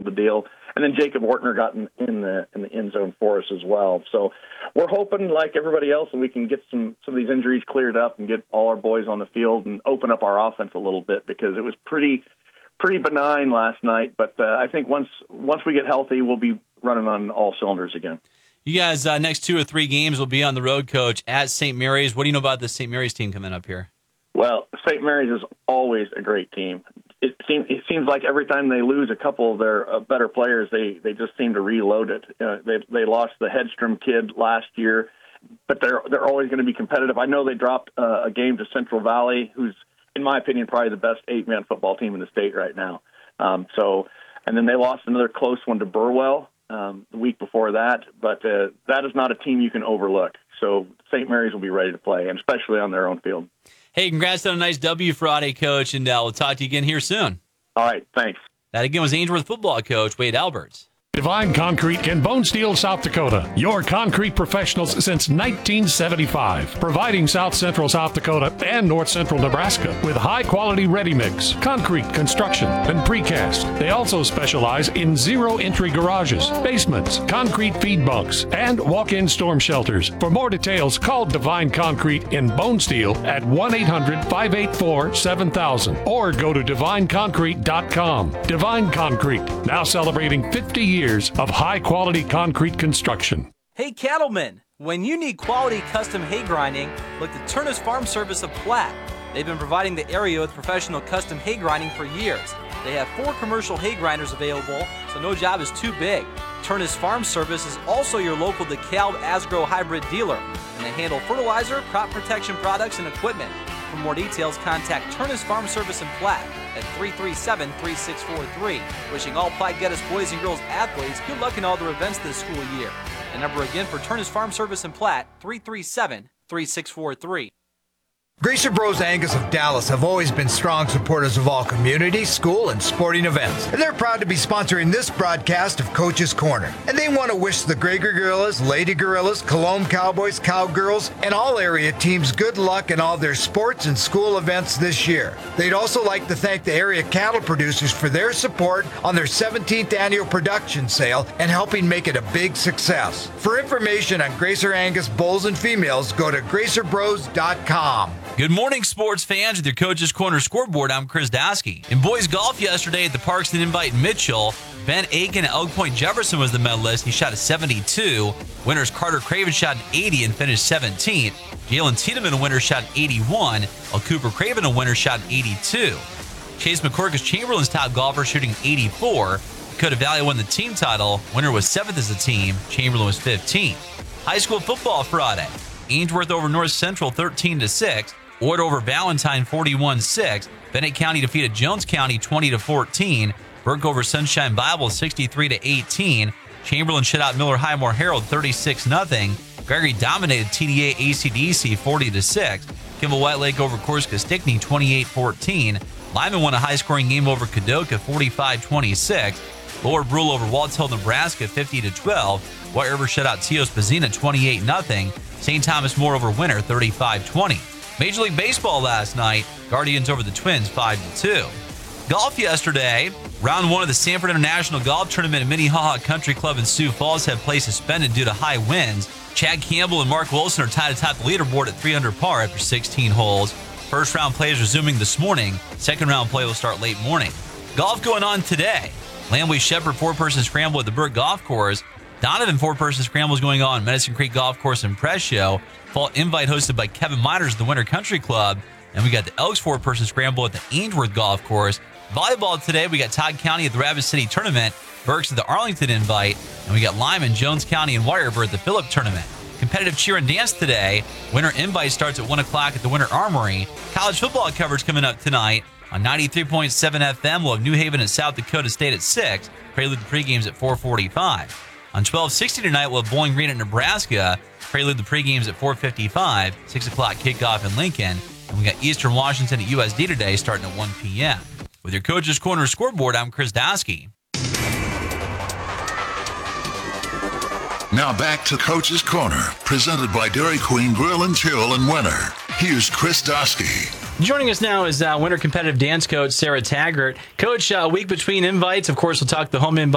the deal. And then Jacob Ortner got in the end zone for us as well. So we're hoping, like everybody else, that we can get some of these injuries cleared up and get all our boys on the field and open up our offense a little bit, because it was pretty benign last night. But I think once we get healthy, we'll be running on all cylinders again. You guys, next 2 or 3 games will be on the road, Coach, at St. Mary's. What do you know about the St. Mary's team coming up here? Well, St. Mary's is always a great team. It seems like every time they lose a couple of their better players, they just seem to reload it. They lost the Hedstrom kid last year, but they're always going to be competitive. I know they dropped a game to Central Valley, who's, in my opinion, probably the best 8-man football team in the state right now. And then they lost another close one to Burwell the week before that. But that is not a team you can overlook. So St. Mary's will be ready to play, and especially on their own field. Hey, congrats on a nice W Friday, Coach, and we'll talk to you again here soon. All right, thanks. That again was Ainsworth football coach Wade Alberts. Divine Concrete in Bone Steel, South Dakota. Your concrete professionals since 1975. Providing South Central South Dakota and North Central Nebraska with high-quality ready-mix, concrete construction, and precast. They also specialize in zero-entry garages, basements, concrete feed bunks, and walk-in storm shelters. For more details, call Divine Concrete in Bone Steel at 1-800-584-7000 or go to divineconcrete.com. Divine Concrete, now celebrating 50 years of high-quality concrete construction. Hey, cattlemen, when you need quality custom hay grinding, look to Turnus Farm Service of Platte. They've been providing the area with professional custom hay grinding for years. They have 4 commercial hay grinders available, so no job is too big. Turnus Farm Service is also your local DeKalb Asgrow hybrid dealer, and they handle fertilizer, crop protection products, and equipment. For more details, contact Turnus Farm Service in Platte at 337-3643. Wishing all Platte Geddes boys and girls athletes good luck in all their events this school year. The number again for Turnus Farm Service in Platte, 337-3643. Gracer Bros Angus of Dallas have always been strong supporters of all community, school, and sporting events. And they're proud to be sponsoring this broadcast of Coach's Corner. And they want to wish the Gregor Gorillas, Lady Gorillas, Cologne Cowboys, Cowgirls, and all area teams good luck in all their sports and school events this year. They'd also like to thank the area cattle producers for their support on their 17th annual production sale and helping make it a big success. For information on Gracer Angus bulls and females, go to gracerbros.com. Good morning, sports fans. With your Coach's Corner scoreboard, I'm Chris Dasky. In boys golf yesterday at the Parkston Invite in Mitchell, Ben Aiken at Elk Point Jefferson was the medalist. He shot a 72. Winners Carter Craven shot an 80 and finished 17th. Jalen Tiedemann, a winner, shot an 81. While Cooper Craven, a winner, shot an 82. Chase McCorkus Chamberlain's top golfer, shooting 84. Dakota Valley won the team title. Winner was 7th as a team. Chamberlain was 15th. High school football Friday. Ainsworth over North Central 13-6. Ord over Valentine 41-6. Bennett County defeated Jones County 20-14. Burke over Sunshine Bible 63-18. Chamberlain shut out Miller Highmore Herald 36-0. Gregory dominated TDA ACDC 40-6. Kimball White Lake over Corsica Stickney 28-14. Lyman won a high-scoring game over Kadoka 45-26. Lower Brule over Waltz Hill, Nebraska 50-12. White River shut out Tio Spazina 28-0. St. Thomas More over Winter 35-20. Major League Baseball last night, Guardians over the Twins 5-2. Golf yesterday, round 1 of the Sanford International Golf Tournament at Minnehaha Country Club in Sioux Falls had play suspended due to high winds. Chad Campbell and Mark Wilson are tied atop the leaderboard at 3 under par after 16 holes. First round play is resuming this morning. Second round play will start late morning. Golf going on today. Lambley Shepherd 4-person scramble at the Burke Golf Course. Donovan 4-person scramble is going on Medicine Creek Golf Course in Prescio. Fall invite hosted by Kevin Miners at the Winter Country Club. And we got the Elks 4-person scramble at the Ainsworth Golf Course. Volleyball today, we got Todd County at the Rapid City Tournament. Berks at the Arlington Invite. And we got Lyman, Jones County, and White River at the Phillip Tournament. Competitive cheer and dance today. Winter Invite starts at 1 o'clock at the Winter Armory. College football coverage coming up tonight. On 93.7 FM, we'll have New Haven at South Dakota State at 6. Prelude to pregames at 4:45. On 12:60 tonight, we'll have Bowling Green at Nebraska. Prelude the pregames at 4:55. 6 o'clock kickoff in Lincoln. And we got Eastern Washington at USD today starting at 1 p.m. With your Coach's Corner scoreboard, I'm Chris Dasky. Now back to Coach's Corner, presented by Dairy Queen Grill and Chill in Winter. Here's Chris Dasky. Joining us now is Winter competitive dance coach Sarah Taggart. Coach, week between invites, of course, we'll talk the home invite.